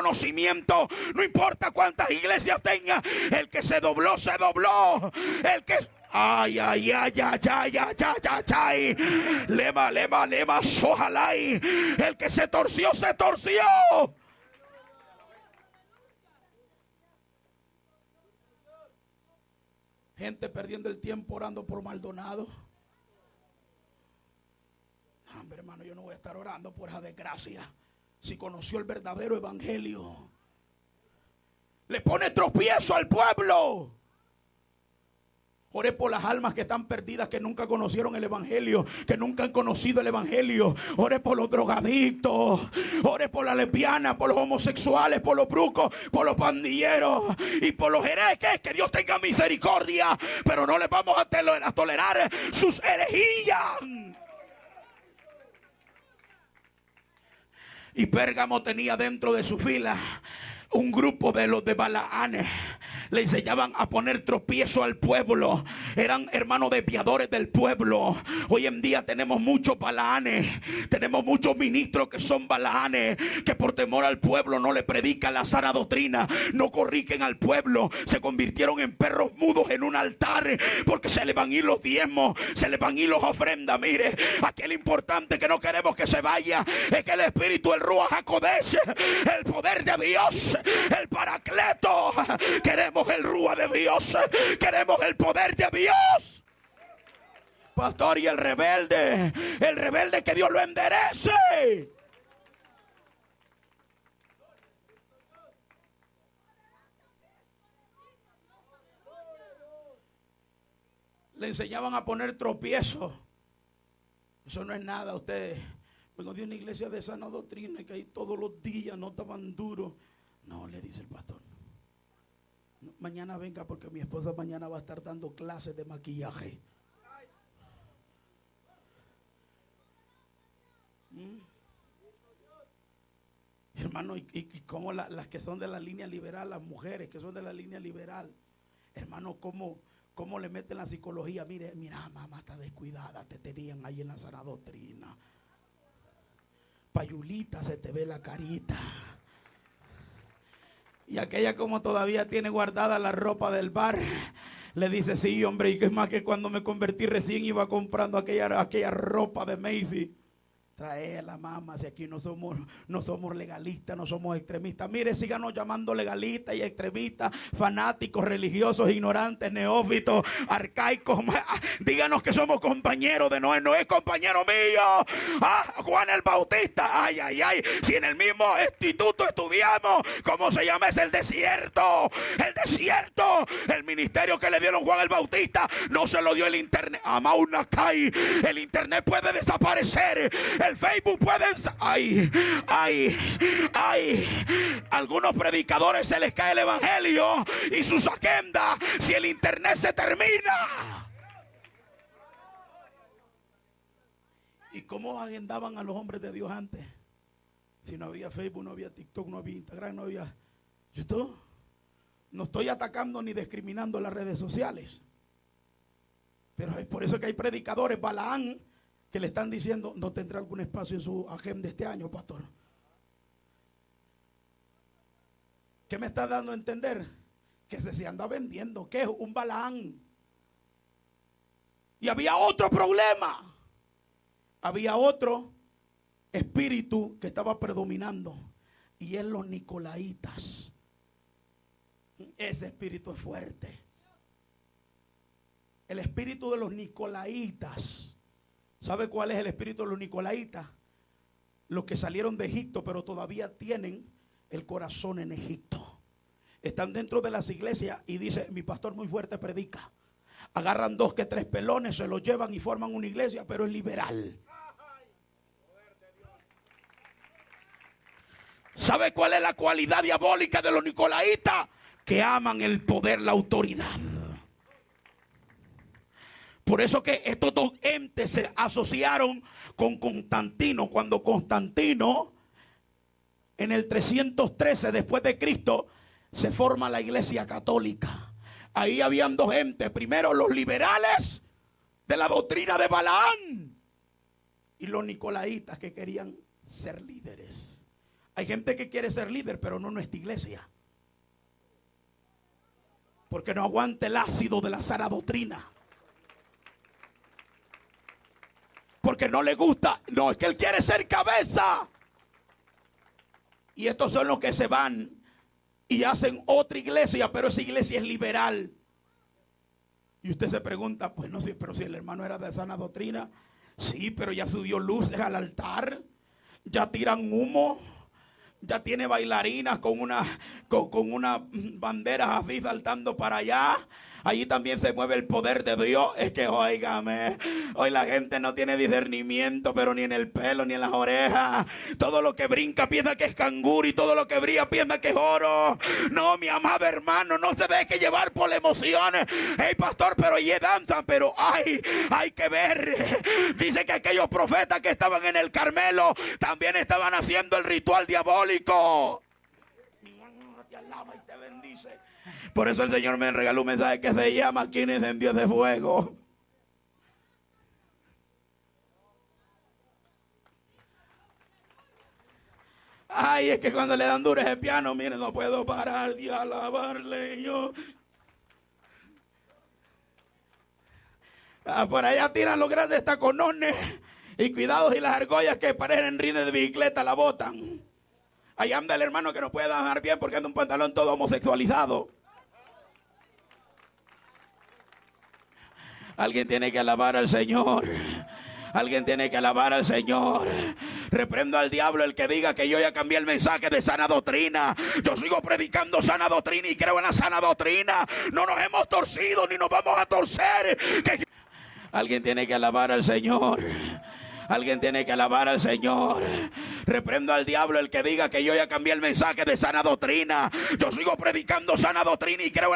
conocimiento, no importa cuántas iglesias tenga, el que se dobló, se dobló. El que... Ay, ay, ay, ay, ay, ay, ay, ay. Lema, lema, lema, sojalay. El que se torció, se torció. Gente perdiendo el tiempo orando por Maldonado. Hombre, hermano, yo no voy a estar orando por esa desgracia. Si conoció el verdadero evangelio, le pone tropiezo al pueblo. Ore por las almas que están perdidas, que nunca conocieron el evangelio, que nunca han conocido el evangelio. Ore por los drogadictos, ore por las lesbianas, por los homosexuales, por los brucos, por los pandilleros y por los herejes. Que Dios tenga misericordia, pero no les vamos a tolerar sus herejías. Y Pérgamo tenía dentro de su fila un grupo de los de Balaán. Le enseñaban a poner tropiezo al pueblo. Eran hermanos desviadores del pueblo. Hoy en día tenemos muchos Balaanes. Tenemos muchos ministros que son Balaanes, que por temor al pueblo no le predican la sana doctrina, no corrigen al pueblo. Se convirtieron en perros mudos en un altar, porque se le van a ir los diezmos, se le van a ir las ofrendas. Mire, aquel importante que no queremos que se vaya es que el Espíritu, el Ruach HaKodesh, el poder de Dios, el Paracleto. Queremos el Ruach de Dios, queremos el poder de Dios. Pastor, y el rebelde que Dios lo enderece. Le enseñaban a poner tropiezos. Eso no es nada. Ustedes, vengo de una iglesia de sana doctrina que ahí todos los días no estaban duros. No, le dice el pastor. Mañana venga, porque mi esposa mañana va a estar dando clases de maquillaje. Hermano, y como las que son de la línea liberal, las mujeres que son de la línea liberal, hermano, cómo le meten la psicología. Mira, mamá está descuidada, te tenían ahí en la sana doctrina. Payulita, se te ve la carita. Y aquella, como todavía tiene guardada la ropa del bar, le dice: sí, hombre, y que es más que cuando me convertí recién iba comprando aquella ropa de Macy. Traela, mamá, si aquí no somos legalistas, no somos extremistas. Mire, síganos llamando legalistas y extremistas, fanáticos, religiosos, ignorantes, neófitos, arcaicos. Díganos que somos compañeros de Noé. No es compañero mío. Juan el Bautista. Ay, ay, ay. Si en el mismo instituto estudiamos, ¿cómo se llama? Es el desierto. El desierto. El ministerio que le dieron Juan el Bautista no se lo dio el internet. Amaunacay. El internet puede desaparecer. El Facebook puede... Ay. Algunos predicadores se les cae el evangelio y sus agendas si el internet se termina. ¿Y cómo agendaban a los hombres de Dios antes? Si no había Facebook, no había TikTok, no había Instagram, no había YouTube. No estoy atacando ni discriminando las redes sociales, pero es por eso que hay predicadores Balaán que le están diciendo: no tendrá algún espacio en su agenda este año, pastor. ¿Qué me está dando a entender? Que se anda vendiendo, que es un Balaán. Y había otro problema. Había otro espíritu que estaba predominando, y es los nicolaitas. Ese espíritu es fuerte. El espíritu de los nicolaitas. ¿Sabe cuál es el espíritu de los nicolaitas? Los que salieron de Egipto, pero todavía tienen el corazón en Egipto. Están dentro de las iglesias y dice: mi pastor muy fuerte predica. Agarran 2 que 3 pelones, se los llevan y forman una iglesia, pero es liberal. ¿Sabe cuál es la cualidad diabólica de los nicolaitas? Que aman el poder, la autoridad. Por eso que estos dos entes se asociaron con Constantino. Cuando Constantino, en el 313 después de Cristo, se forma la iglesia católica. Ahí habían dos entes. Primero los liberales de la doctrina de Balaán y los nicolaitas que querían ser líderes. Hay gente que quiere ser líder, pero no en nuestra iglesia, porque no aguanta el ácido de la sana doctrina, porque no le gusta. No, es que él quiere ser cabeza. Y estos son los que se van y hacen otra iglesia, pero esa iglesia es liberal. Y usted se pregunta, pues no sé, pero si el hermano era de sana doctrina, sí, pero ya subió luces al altar, ya tiran humo, ya tiene bailarinas con una banderas así saltando para allá. Allí también se mueve el poder de Dios. Es que, óigame, hoy la gente no tiene discernimiento, pero ni en el pelo, ni en las orejas. Todo lo que brinca piensa que es canguro, y todo lo que brilla piensa que es oro. No, mi amado hermano, no se deje llevar por las emociones. Hey, pastor, pero ellos danzan, pero hay que ver. Dice que aquellos profetas que estaban en el Carmelo también estaban haciendo el ritual diabólico. Mi alma te alaba y te bendice. Por eso el Señor me regaló un mensaje que se llama ¿Quiénes en Dios de fuego? Ay, es que cuando le dan duro ese piano, miren, no puedo parar de alabarle yo. Por allá tiran los grandes taconones. Y cuidado si las argollas que parecen rines de bicicleta la botan. Ahí anda el hermano que no puede andar bien porque anda un pantalón todo homosexualizado. Alguien tiene que alabar al Señor. Alguien tiene que alabar al Señor. Reprendo al diablo el que diga que yo ya cambié el mensaje de sana doctrina. Yo sigo predicando sana doctrina y creo en la sana doctrina. No nos hemos torcido ni nos vamos a torcer. Alguien tiene que alabar al Señor. Alguien tiene que alabar al Señor. Reprendo al diablo el que diga que yo ya cambié el mensaje de sana doctrina. Yo sigo predicando sana doctrina y creo en